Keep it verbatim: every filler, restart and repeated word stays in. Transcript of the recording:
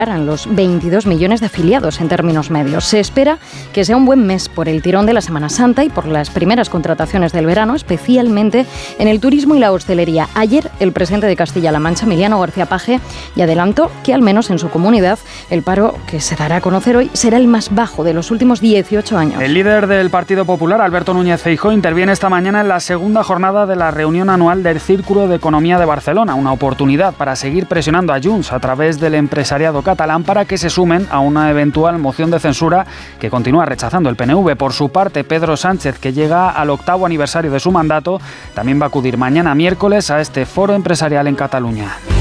los veintidós millones de afiliados en términos medios. Se espera que sea un buen mes por el tirón de la Semana Santa y por las primeras contrataciones del verano, especialmente en el turismo y la hostelería. Ayer, el presidente de Castilla-La Mancha, Emiliano García Paje, y adelantó que al menos en su comunidad el paro que se dará a conocer hoy será el más bajo de los últimos dieciocho años. El líder del Partido Popular, Alberto Núñez Feijóo, interviene esta mañana en la segunda jornada de la reunión anual del Círculo de Economía de Barcelona, una oportunidad para seguir presionando a Junts a través del empresariado catalán para que se sumen a una eventual moción de censura que continúa rechazando el P N V. Por su parte, Pedro Sánchez, que llega al octavo aniversario de su mandato, también va a acudir mañana miércoles a este foro empresarial en Cataluña.